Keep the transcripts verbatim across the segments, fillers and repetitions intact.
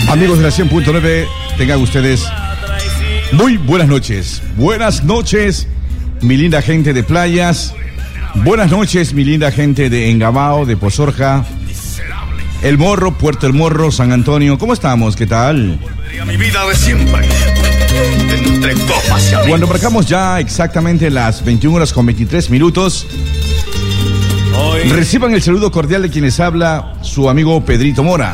Amigos de la cien punto nueve, tengan ustedes muy buenas noches. Buenas noches, mi linda gente de playas. Buenas noches, mi linda gente de Engabao, de Pozorja, El Morro, Puerto El Morro, San Antonio. ¿Cómo estamos? ¿Qué tal? Mi vida de siempre. Cuando marcamos ya exactamente las veintiuna horas con veintitrés minutos, reciban el saludo cordial de quienes habla su amigo Pedrito Mora.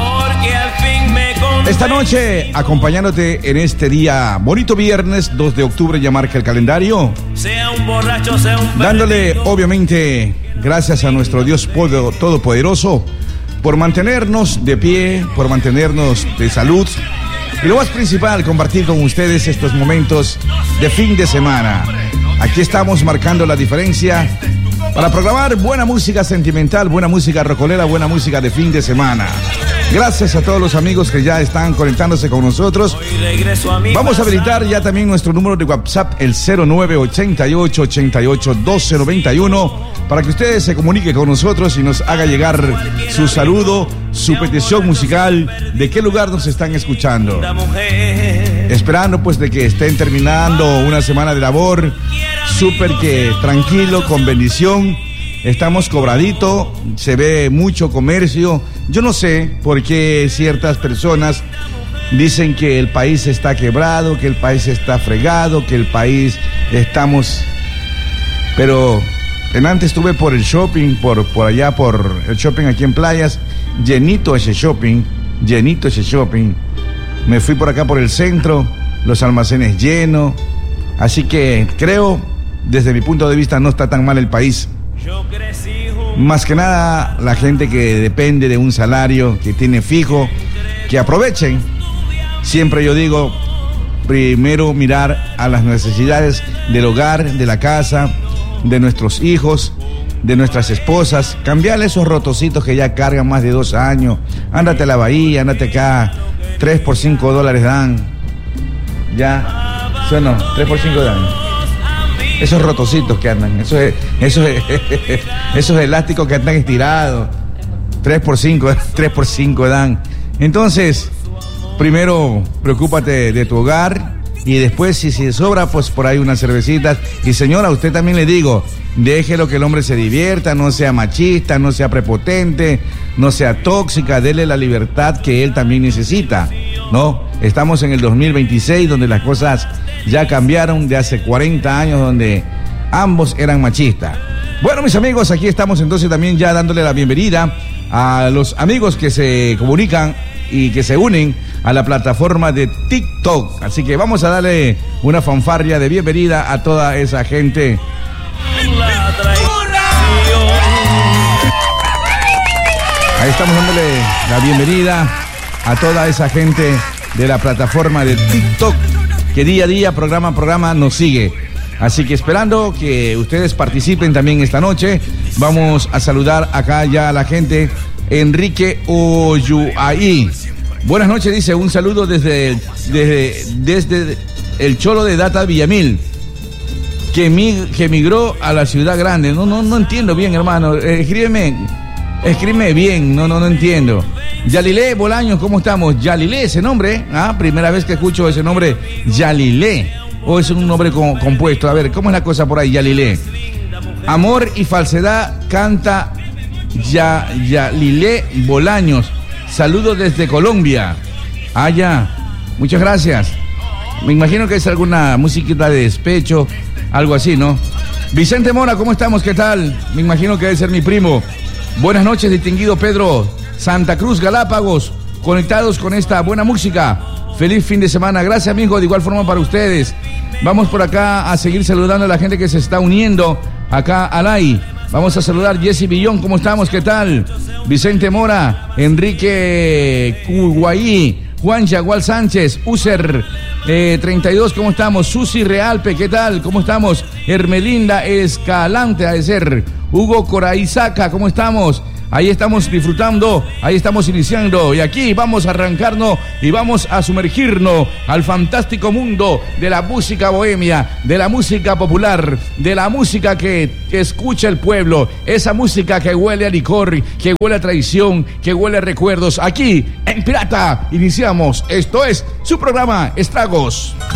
Esta noche, acompañándote en este día, bonito viernes, dos de octubre, ya marca el calendario. Sea un borracho, sea un dándole, obviamente, gracias a nuestro Dios Todopoderoso por mantenernos de pie, por mantenernos de salud. Y lo más principal, compartir con ustedes estos momentos de fin de semana. Aquí estamos marcando la diferencia para programar buena música sentimental, buena música rocolera, buena música de fin de semana. Gracias a todos los amigos que ya están conectándose con nosotros. Vamos a habilitar ya también nuestro número de WhatsApp, el cero nueve ochenta y ocho, ochenta y ocho, doce noventa y uno, para que ustedes se comuniquen con nosotros y nos haga llegar su saludo, su petición musical, de qué lugar nos están escuchando. Esperando pues de que estén terminando una semana de labor, súper que tranquilo, con bendición. Estamos cobradito, se ve mucho comercio. Yo no sé por qué ciertas personas dicen que el país está quebrado, que el país está fregado, que el país estamos... Pero en antes estuve por el shopping, por, por allá, por el shopping aquí en Playas, llenito ese shopping, llenito ese shopping. Me fui por acá por el centro, los almacenes llenos. Así que creo, desde mi punto de vista, no está tan mal el país. Más que nada la gente que depende de un salario que tiene fijo, que aprovechen. Siempre yo digo, primero mirar a las necesidades del hogar, de la casa, de nuestros hijos, de nuestras esposas, cambiarle esos rotocitos que ya cargan más de dos años. Ándate a la bahía, ándate acá, tres por cinco dólares dan. Ya, ¿sí o no? tres por cinco dan. Esos rotocitos que andan, esos, esos, esos elásticos que andan estirados, tres por cinco, tres por cinco dan. Entonces, primero preocúpate de tu hogar y después, si se sobra, pues por ahí unas cervecitas. Y señora, a usted también le digo, déjelo que el hombre se divierta, no sea machista, no sea prepotente, no sea tóxica, dele la libertad que él también necesita, ¿no? Estamos en el dos mil veintiséis, donde las cosas ya cambiaron de hace cuarenta años, donde ambos eran machistas. Bueno, mis amigos, aquí estamos entonces también ya dándole la bienvenida a los amigos que se comunican y que se unen a la plataforma de TikTok. Así que vamos a darle una fanfarria de bienvenida a toda esa gente. Ahí estamos dándole la bienvenida a toda esa gente de la plataforma de TikTok, que día a día, programa a programa, nos sigue. Así que esperando que ustedes participen también esta noche, vamos a saludar acá ya a la gente. Enrique Oyuaí. Buenas noches, dice, un saludo desde, desde, desde el Cholo de Data Villamil, que, mig, que migró a la ciudad grande. No, no, no entiendo bien, hermano. Escríbeme, escríbeme bien, no, no, no entiendo. Yalilé Bolaños, ¿cómo estamos? Yalilé, ese nombre, ah, primera vez que escucho ese nombre, Yalilé, o es un nombre co- compuesto. A ver, ¿cómo es la cosa por ahí, Yalilé? Amor y falsedad canta ya, Yalilé Bolaños. Saludos desde Colombia. Ah, ya, muchas gracias. Me imagino que es alguna musiquita de despecho, algo así, ¿no? Vicente Mora, ¿cómo estamos? ¿Qué tal? Me imagino que debe ser mi primo. Buenas noches, distinguido Pedro. Santa Cruz, Galápagos, conectados con esta buena música. Feliz fin de semana. Gracias, amigo, de igual forma para ustedes. Vamos por acá a seguir saludando a la gente que se está uniendo acá al A I. Vamos a saludar Jessy Villón, ¿cómo estamos? ¿Qué tal? Vicente Mora, Enrique Cuguayí, Juan Yagual Sánchez, User eh, treinta y dos, ¿cómo estamos? Susi Realpe, ¿qué tal? ¿Cómo estamos? Hermelinda Escalante, ha de ser. Hugo Coraizaca, ¿cómo estamos? Ahí estamos disfrutando, ahí estamos iniciando y aquí vamos a arrancarnos y vamos a sumergirnos al fantástico mundo de la música bohemia, de la música popular, de la música que escucha el pueblo, esa música que huele a licor, que huele a traición, que huele a recuerdos, aquí en en pirata. Iniciamos. Esto es su programa Estragos.